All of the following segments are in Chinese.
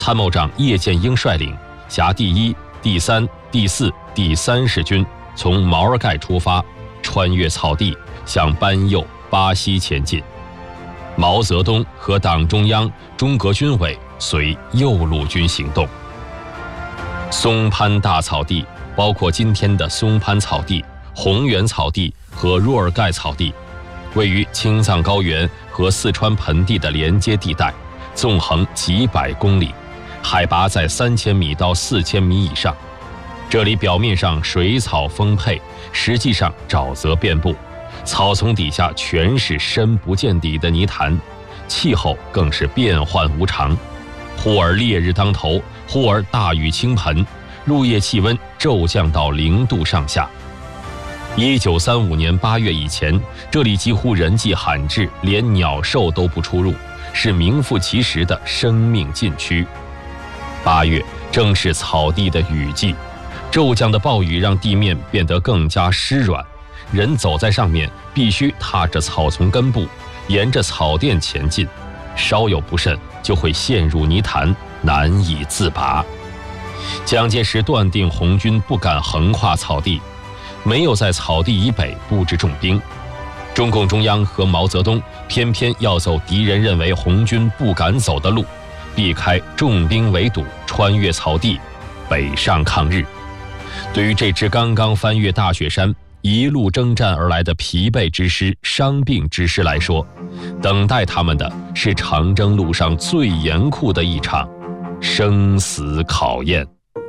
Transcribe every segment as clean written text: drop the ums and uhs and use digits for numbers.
参谋长叶剑英率领，辖第1、第3、第4、第30军从毛尔盖出发，穿越草地，向班右、巴西前进。毛泽东和党中央、中革军委随右路军行动。松潘大草地包括今天的松潘草地、红原草地和若尔盖草地，位于青藏高原和四川盆地的连接地带，纵横几百公里，海拔在3000米到4000米以上。这里表面上水草丰沛，实际上沼泽遍布，草丛底下全是深不见底的泥潭，气候更是变幻无常，忽而烈日当头，忽而大雨倾盆，入夜气温骤降到0度上下。1935年8月以前，这里几乎人迹罕至，连鸟兽都不出入，是名副其实的生命禁区。8月正是草地的雨季，骤降的暴雨让地面变得更加湿软，人走在上面必须踏着草丛根部，沿着草甸前进，稍有不慎就会陷入泥潭，难以自拔。蒋介石断定红军不敢横跨草地，没有在草地以北布置重兵。中共中央和毛泽东偏偏要走敌人认为红军不敢走的路，避开重兵围堵，穿越草地，北上抗日。对于这支刚刚翻越大雪山，一路征战而来的疲惫之师、伤病之师来说，等待他们的是长征路上最严酷的一场生死考验。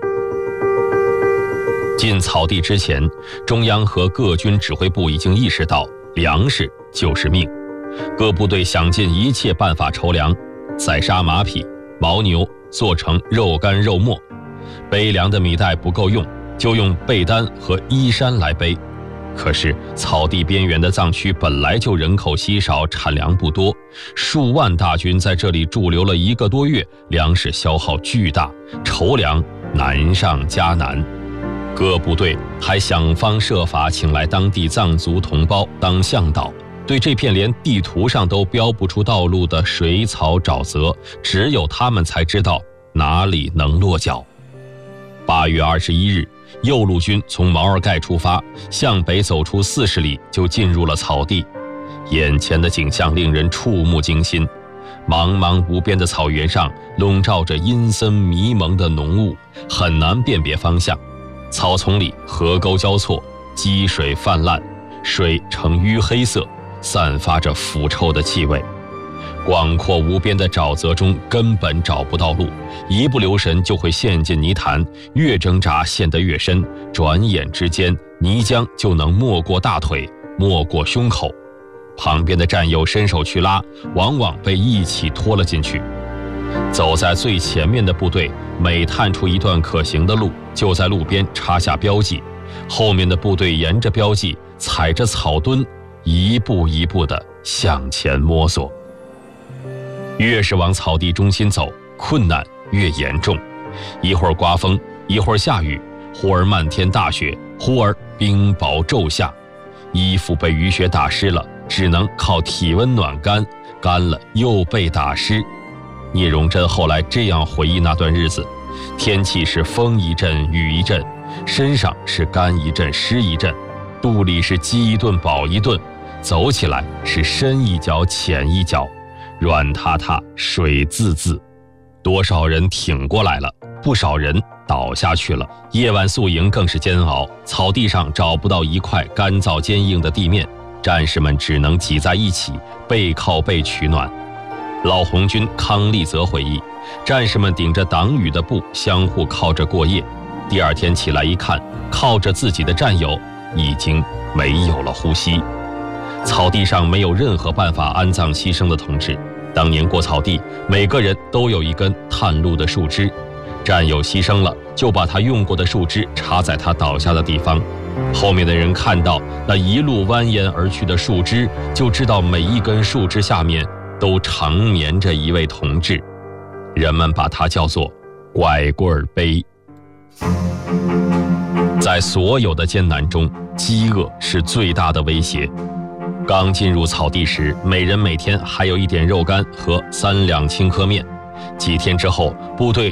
进草地之前，中央和各军指挥部已经意识到粮食就是命，各部队想尽一切办法筹粮，宰杀马匹、牦牛，做成肉干肉末。背粮的米袋不够用，就用被单和衣衫来背。可是草地边缘的藏区本来就人口稀少，产粮不多，数万大军在这里驻留了1个多月，粮食消耗巨大，筹粮难上加难。各部队还想方设法请来当地藏族同胞当向导，对这片连地图上都标不出道路的水草沼泽，只有他们才知道哪里能落脚。8月21日，右路军从毛尔盖出发，向北走出40里就进入了草地。眼前的景象令人触目惊心，茫茫无边的草原上笼罩着阴森迷蒙的浓雾，很难辨别方向。草丛里河沟交错，积水泛滥，水呈淤黑色，散发着腐臭的气味。广阔无边的沼泽中根本找不到路，一不留神就会陷进泥潭，越挣扎陷得越深，转眼之间泥浆就能没过大腿，没过胸口。旁边的战友伸手去拉，往往被一起拖了进去。走在最前面的部队每探出一段可行的路，就在路边插下标记，后面的部队沿着标记踩着草墩，一步一步地向前摸索。越是往草地中心走，困难越严重，一会儿刮风，一会儿下雨，忽而漫天大雪，忽而冰雹骤下，衣服被雨雪打湿了，只能靠体温暖干，干了又被打湿。聂荣臻后来这样回忆那段日子：天气是风一阵雨一阵，身上是干一阵湿一阵，肚里是饥一顿饱一顿，走起来是深一脚浅一脚，软塌塌水渍渍。多少人挺过来了，不少人倒下去了。夜晚宿营更是煎熬，草地上找不到一块干燥坚硬的地面，战士们只能挤在一起，背靠背取暖。老红军康立泽回忆，战士们顶着挡雨的布相互靠着过夜，第二天起来一看，靠着自己的战友已经没有了呼吸。草地上没有任何办法安葬牺牲的同志，当年过草地，每个人都有一根探路的树枝，战友牺牲了，就把他用过的树枝插在他倒下的地方。后面的人看到那一路蜿蜒而去的树枝，就知道每一根树枝下面都长眠着一位同志，人们把它叫做拐棍碑。在所有的艰难中，饥饿是最大的威胁。刚进入草地时，每人每天还有一点肉干和3两青稞面， 几天之后，部队